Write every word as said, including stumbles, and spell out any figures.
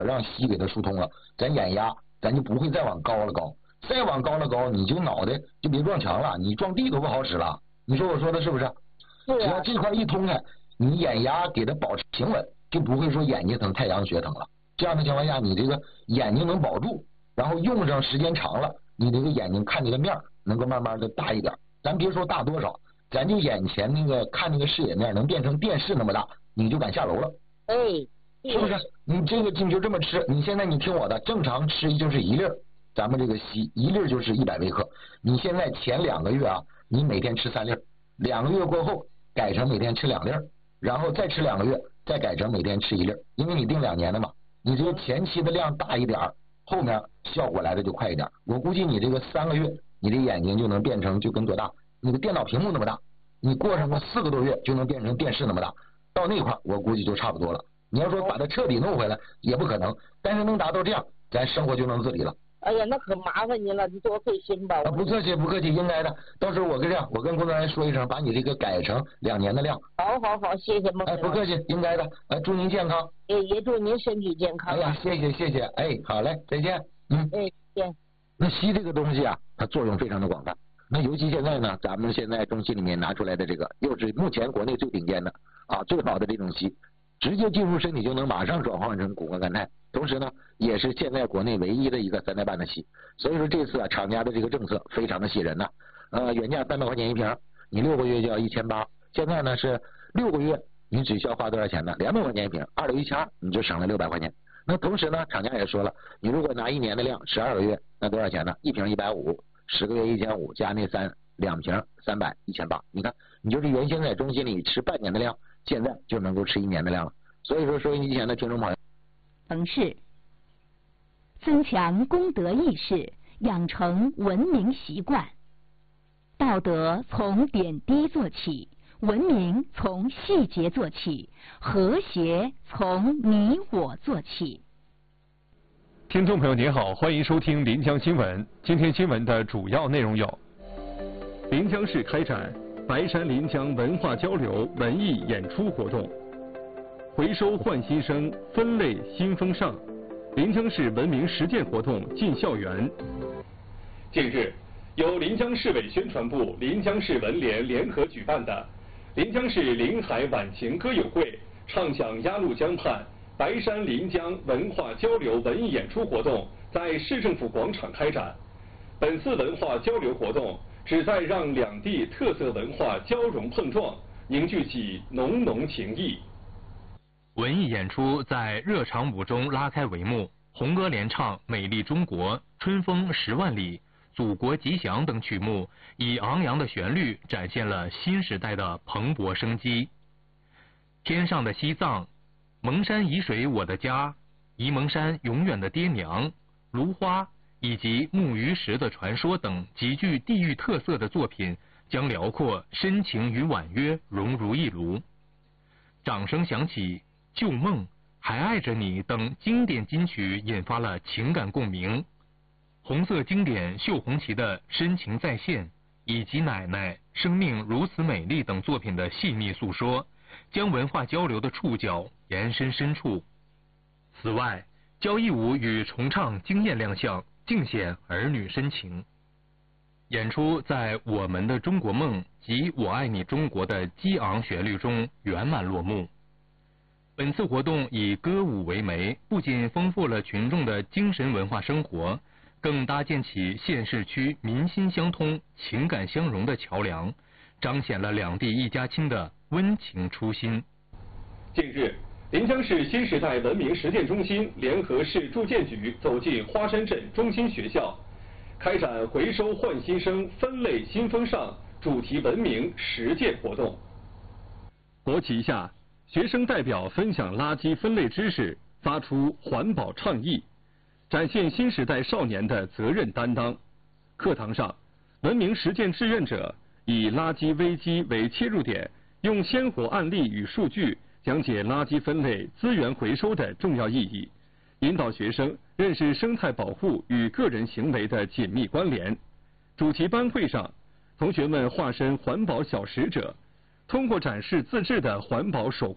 让硒给它疏通了，咱眼压咱就不会再往高了高，再往高了高，你就脑袋就别撞墙了，你撞地都不好使了。你说我说的是不是？ 是啊。 只要这块一通开，你眼压给它保持平稳，就不会说眼睛疼、太阳穴疼了。这样的情况下，你这个眼睛能保住，然后用上时间长了，你这个眼睛看这个面能够慢慢的大一点。咱别说大多少，咱就眼前那个看那个视野面能变成电视那么大，你就敢下楼了。 哎， 是不是？你这个你就这么吃，你现在你听我的，正常吃就是一粒儿，咱们这个硒一粒就是一百微克。你现在前两个月啊，你每天吃三粒，两个月过后改成每天吃两粒，然后再吃两个月，再改成每天吃一粒，因为你定两年的嘛。你这个前期的量大一点，后面效果来的就快一点。我估计你这个三个月，你的眼睛就能变成就跟多大？你的电脑屏幕那么大。你过上个四个多月就能变成电视那么大，到那块我估计就差不多了。你要说把它彻底弄回来也不可能，但是能达到这样，咱生活就能自理了。 哎呀，那可麻烦您了，你多费心吧。 啊，不客气不客气，应该的。到时候我跟这样，我跟工作人员说一声，把你这个改成两年的量。 好好好，谢谢孟。 哎，不客气，应该的。哎，祝您健康。 也也祝您身体健康。 哎呀，谢谢谢谢，哎，好嘞，再见。嗯。 哎，再见。 那硒这个东西啊，它作用非常的广泛。那尤其现在呢，咱们现在中心里面拿出来的这个，又是目前国内最顶尖的啊，最好的这种硒，直接进入身体就能马上转换成谷胱甘肽，同时呢，也是现在国内唯一的一个三代半的硒。所以说这次啊，厂家的这个政策非常的吸人呐。呃，原价三百块钱一瓶，你六个月就要一千八，现在呢是六个月你只需要花多少钱呢？两百块钱一瓶，二六一千二，你就省了六百块钱。那同时呢，厂家也说了，你如果拿一年的量，十二个月，那多少钱呢？一瓶一百五。十个月一千五，加那三两瓶三百一千八，你看你就是原先在中心里吃半年的量，现在就能够吃一年的量了。所以说收音机前的听众朋友， 城市增强公德意识，养成文明习惯。道德从点滴做起，文明从细节做起，和谐从你我做起。 听众朋友您好，欢迎收听临江新闻。今天新闻的主要内容有：临江市开展白山临江文化交流文艺演出活动，回收换新生，分类新风尚，临江市文明实践活动进校园。近日，由临江市委宣传部、临江市文联联合举办的临江市临海晚晴歌友会畅享鸭绿江畔白山临江文化交流文艺演出活动在市政府广场开展。本次文化交流活动旨在让两地特色文化交融碰撞，凝聚起浓浓情谊。文艺演出在热场舞中拉开帷幕，红歌联唱《美丽中国》《春风十万里》《祖国吉祥》等曲目，以昂扬的旋律展现了新时代的蓬勃生机。天上的西藏，蒙山沂水我的家，沂蒙山永远的爹娘，芦花以及木鱼石的传说等极具地域特色的作品，将辽阔深情与婉约融入一炉。掌声响起，旧梦还爱着你等经典金曲引发了情感共鸣。红色经典绣红旗的深情再现，以及奶奶生命如此美丽等作品的细腻诉说，将文化交流的触角延伸深处。此外，交谊舞与重唱惊艳亮相，尽显儿女深情。演出在我们的中国梦及我爱你中国的激昂旋律中圆满落幕。本次活动以歌舞为媒，不仅丰富了群众的精神文化生活，更搭建起县市区民心相通、情感相融的桥梁，彰显了两地一家亲的温情初心。近日，临江市新时代文明实践中心联合市住建局走进花山镇中心学校，开展回收换新生、分类新风尚主题文明实践活动。国旗下，学生代表分享垃圾分类知识，发出环保倡议，展现新时代少年的责任担当。课堂上，文明实践志愿者以垃圾危机为切入点，用鲜活案例与数据讲解垃圾分类、资源回收的重要意义，引导学生认识生态保护与个人行为的紧密关联。主题班会上，同学们化身环保小使者，通过展示自制的环保手